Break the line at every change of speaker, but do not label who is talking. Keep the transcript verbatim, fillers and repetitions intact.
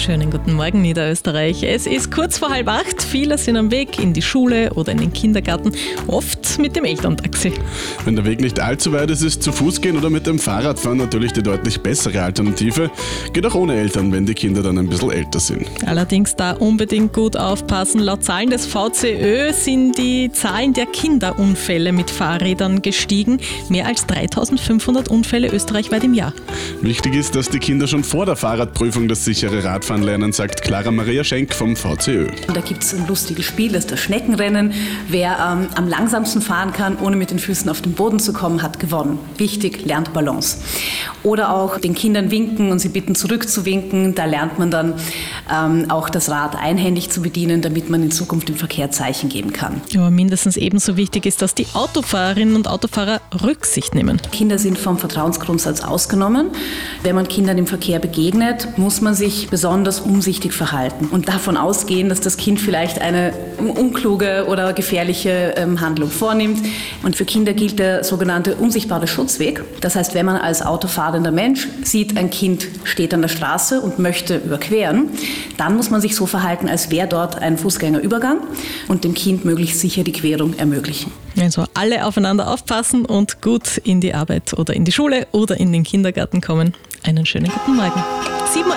Schönen guten Morgen, Niederösterreich. Es ist kurz vor halb acht. Viele sind am Weg in die Schule oder in den Kindergarten, oft mit dem Elterntaxi.
Wenn der Weg nicht allzu weit ist, ist zu Fuß gehen oder mit dem Fahrradfahren natürlich die deutlich bessere Alternative. Geht auch ohne Eltern, wenn die Kinder dann ein bisschen älter sind.
Allerdings da unbedingt gut aufpassen. Laut Zahlen des V C Ö sind die Zahlen der Kinderunfälle mit Fahrrädern gestiegen. Mehr als dreitausendfünfhundert Unfälle österreichweit im Jahr.
Wichtig ist, dass die Kinder schon vor der Fahrradprüfung das sichere Radfahren lernen, sagt Clara Maria Schenk vom V C Ö.
Da gibt es ein lustiges Spiel, das ist das Schneckenrennen. Wer ähm, am langsamsten fahren kann, ohne mit den Füßen auf den Boden zu kommen, hat gewonnen. Wichtig, lernt Balance. Oder auch den Kindern winken und sie bitten zurückzuwinken. Da lernt man dann ähm, auch das Rad einhändig zu bedienen, damit man in Zukunft im Verkehr Zeichen geben kann.
Aber mindestens ebenso wichtig ist, dass die Autofahrerinnen und Autofahrer Rücksicht nehmen.
Kinder sind vom Vertrauensgrundsatz ausgenommen. Wenn man Kindern im Verkehr begegnet, muss man sich besonders umsichtig verhalten und davon ausgehen, dass das Kind vielleicht eine unkluge oder gefährliche ähm, Handlung vornimmt. Und für Kinder gilt der sogenannte unsichtbare Schutzweg. Das heißt, wenn man als autofahrender Mensch sieht, ein Kind steht an der Straße und möchte überqueren, dann muss man sich so verhalten, als wäre dort ein Fußgängerübergang und dem Kind möglichst sicher die Querung ermöglichen.
Also alle aufeinander aufpassen und gut in die Arbeit oder in die Schule oder in den Kindergarten kommen. Einen schönen guten Morgen. sieben Uhr